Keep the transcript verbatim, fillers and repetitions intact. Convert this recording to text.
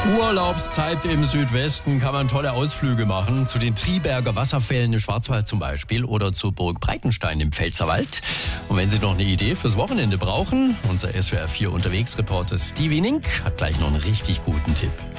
Urlaubszeit im Südwesten kann man tolle Ausflüge machen. Zu den Triberger Wasserfällen im Schwarzwald zum Beispiel oder zur Burg Breitenstein im Pfälzerwald. Und wenn Sie noch eine Idee fürs Wochenende brauchen, unser S W R vier Unterwegsreporter Stevie Nink hat gleich noch einen richtig guten Tipp.